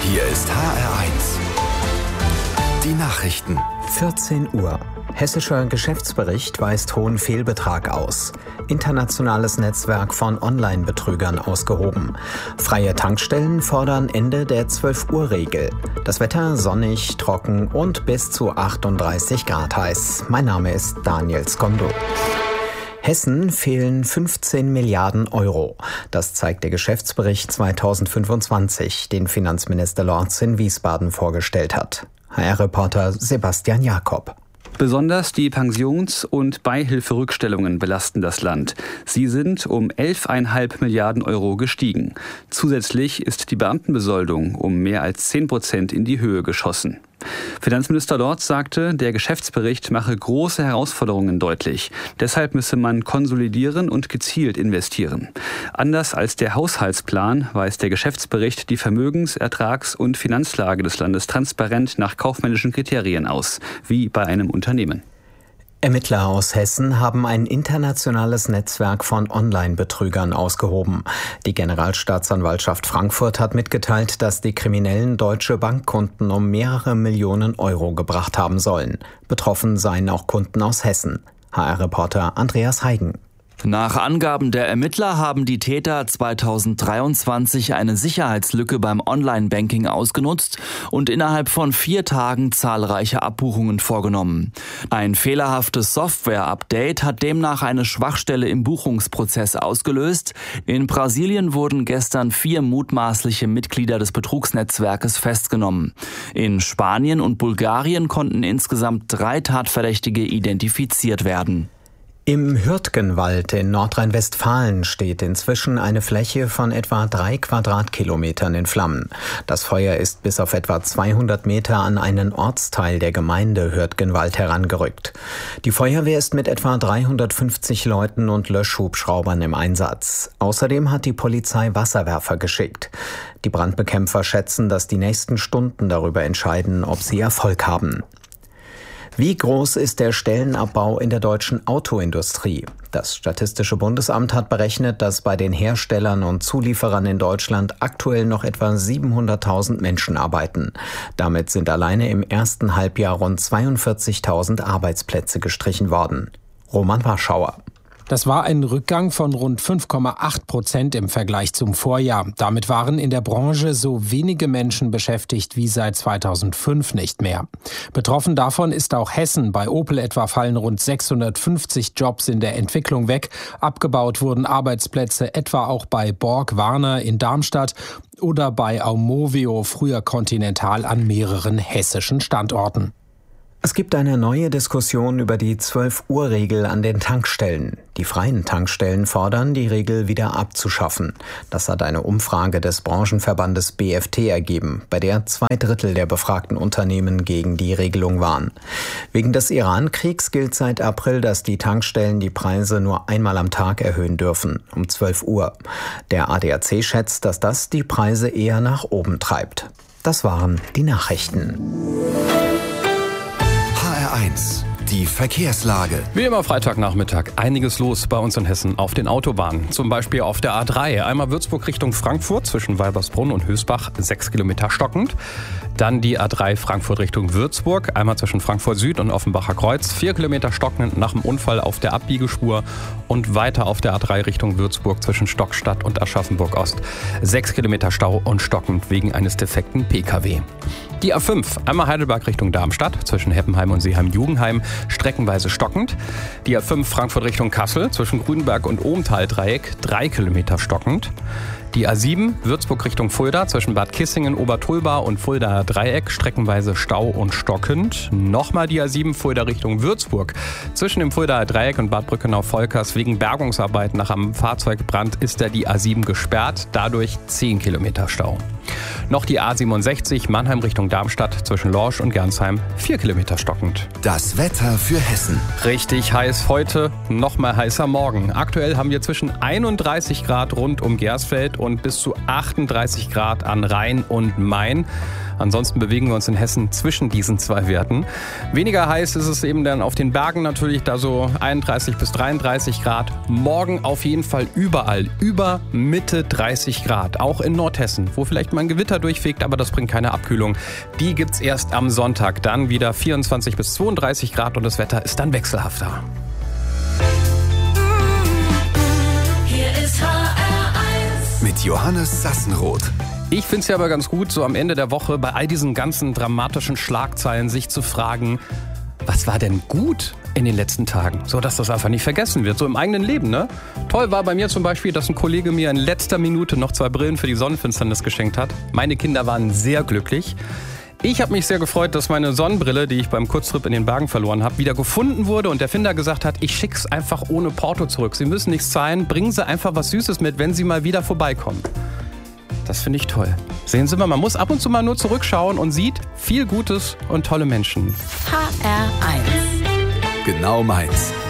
Hier ist HR1. Die Nachrichten. 14 Uhr. Hessischer Geschäftsbericht weist hohen Fehlbetrag aus. Internationales Netzwerk von Online-Betrügern ausgehoben. Freie Tankstellen fordern Ende der 12-Uhr-Regel. Das Wetter sonnig, trocken und bis zu 38 Grad heiß. Mein Name ist Daniel Skondo. Hessen fehlen 15 Milliarden Euro. Das zeigt der Geschäftsbericht 2025, den Finanzminister Lorz in Wiesbaden vorgestellt hat. HR-Reporter Sebastian Jakob. Besonders die Pensions- und Beihilferückstellungen belasten das Land. Sie sind um 11,5 Milliarden Euro gestiegen. Zusätzlich ist die Beamtenbesoldung um mehr als 10% in die Höhe geschossen. Finanzminister Lorz sagte, der Geschäftsbericht mache große Herausforderungen deutlich. Deshalb müsse man konsolidieren und gezielt investieren. Anders als der Haushaltsplan weist der Geschäftsbericht die Vermögens-, Ertrags- und Finanzlage des Landes transparent nach kaufmännischen Kriterien aus, wie bei einem Unternehmen. Ermittler aus Hessen haben ein internationales Netzwerk von Online-Betrügern ausgehoben. Die Generalstaatsanwaltschaft Frankfurt hat mitgeteilt, dass die Kriminellen deutsche Bankkunden um mehrere Millionen Euro gebracht haben sollen. Betroffen seien auch Kunden aus Hessen. HR-Reporter Andreas Heigen. Nach Angaben der Ermittler haben die Täter 2023 eine Sicherheitslücke beim Online-Banking ausgenutzt und innerhalb von 4 Tagen zahlreiche Abbuchungen vorgenommen. Ein fehlerhaftes Software-Update hat demnach eine Schwachstelle im Buchungsprozess ausgelöst. In Brasilien wurden gestern 4 mutmaßliche Mitglieder des Betrugsnetzwerkes festgenommen. In Spanien und Bulgarien konnten insgesamt 3 Tatverdächtige identifiziert werden. Im Hürtgenwald in Nordrhein-Westfalen steht inzwischen eine Fläche von etwa 3 Quadratkilometern in Flammen. Das Feuer ist bis auf etwa 200 Meter an einen Ortsteil der Gemeinde Hürtgenwald herangerückt. Die Feuerwehr ist mit etwa 350 Leuten und Löschhubschraubern im Einsatz. Außerdem hat die Polizei Wasserwerfer geschickt. Die Brandbekämpfer schätzen, dass die nächsten Stunden darüber entscheiden, ob sie Erfolg haben. Wie groß ist der Stellenabbau in der deutschen Autoindustrie? Das Statistische Bundesamt hat berechnet, dass bei den Herstellern und Zulieferern in Deutschland aktuell noch etwa 700.000 Menschen arbeiten. Damit sind alleine im ersten Halbjahr rund 42.000 Arbeitsplätze gestrichen worden. Roman Warschauer. Das war ein Rückgang von rund 5,8% im Vergleich zum Vorjahr. Damit waren in der Branche so wenige Menschen beschäftigt wie seit 2005 nicht mehr. Betroffen davon ist auch Hessen. Bei Opel etwa fallen rund 650 Jobs in der Entwicklung weg. Abgebaut wurden Arbeitsplätze etwa auch bei Borg-Warner in Darmstadt oder bei Aumovio, früher Continental, an mehreren hessischen Standorten. Es gibt eine neue Diskussion über die 12-Uhr-Regel an den Tankstellen. Die freien Tankstellen fordern, die Regel wieder abzuschaffen. Das hat eine Umfrage des Branchenverbandes BFT ergeben, bei der 2/3 der befragten Unternehmen gegen die Regelung waren. Wegen des Iran-Kriegs gilt seit April, dass die Tankstellen die Preise nur einmal am Tag erhöhen dürfen, um 12 Uhr. Der ADAC schätzt, dass das die Preise eher nach oben treibt. Das waren die Nachrichten. HR1, die Verkehrslage. Wie immer Freitagnachmittag, einiges los bei uns in Hessen auf den Autobahnen. Zum Beispiel auf der A3, einmal Würzburg Richtung Frankfurt zwischen Weibersbrunn und Hösbach, 6 Kilometer stockend. Dann die A3 Frankfurt Richtung Würzburg, einmal zwischen Frankfurt Süd und Offenbacher Kreuz, 4 Kilometer stockend nach dem Unfall auf der Abbiegespur und weiter auf der A3 Richtung Würzburg zwischen Stockstadt und Aschaffenburg Ost, 6 Kilometer Stau und stockend wegen eines defekten Pkw. Die A5, einmal Heidelberg Richtung Darmstadt, zwischen Heppenheim und Seeheim-Jugendheim, streckenweise stockend. Die A5 Frankfurt Richtung Kassel, zwischen Grünberg und Ohmtal-Dreieck, 3 Kilometer stockend. Die A7 Würzburg Richtung Fulda, zwischen Bad Kissingen, Obertulba und Fuldaer Dreieck, streckenweise Stau und stockend. Nochmal die A7 Fulda Richtung Würzburg. Zwischen dem Fuldaer Dreieck und Bad Brückenau-Volkers wegen Bergungsarbeiten nach einem Fahrzeugbrand ist da die A7 gesperrt, dadurch 10 Kilometer Stau. Noch die A67 Mannheim Richtung Darmstadt, zwischen Lorsch und Gernsheim, 4 Kilometer stockend. Das Wetter für Hessen. Richtig heiß heute, noch mal heißer morgen. Aktuell haben wir zwischen 31 Grad rund um Gersfeld und bis zu 38 Grad an Rhein und Main. Ansonsten bewegen wir uns in Hessen zwischen diesen 2 Werten. Weniger heiß ist es eben dann auf den Bergen natürlich, da so 31 bis 33 Grad. Morgen auf jeden Fall überall über Mitte 30 Grad, auch in Nordhessen, wo vielleicht mal ein Gewitter Winter durchfegt, aber das bringt keine Abkühlung. Die gibt's erst am Sonntag. Dann wieder 24 bis 32 Grad und das Wetter ist dann wechselhafter. Hier ist HR1 mit Johannes Sassenroth. Ich finde es ja aber ganz gut, so am Ende der Woche bei all diesen ganzen dramatischen Schlagzeilen sich zu fragen, was war denn gut in den letzten Tagen? So, dass das einfach nicht vergessen wird, so im eigenen Leben, ne? Toll war bei mir zum Beispiel, dass ein Kollege mir in letzter Minute noch 2 Brillen für die Sonnenfinsternis geschenkt hat. Meine Kinder waren sehr glücklich. Ich habe mich sehr gefreut, dass meine Sonnenbrille, die ich beim Kurztrip in den Bergen verloren habe, wieder gefunden wurde und der Finder gesagt hat, ich schick's einfach ohne Porto zurück. Sie müssen nichts zahlen, bringen Sie einfach was Süßes mit, wenn Sie mal wieder vorbeikommen. Das finde ich toll. Sehen Sie mal, man muss ab und zu mal nur zurückschauen und sieht viel Gutes und tolle Menschen. HR1. Genau meins.